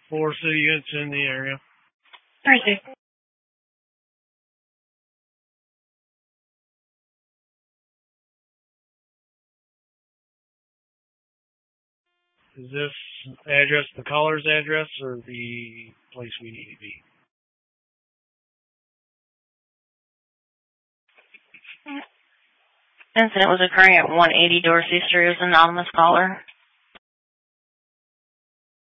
4 city units in the area. 3-2. Is this address the caller's address or the place we need to be? Incident was occurring at 180 Dorsey Street. It was an anonymous caller.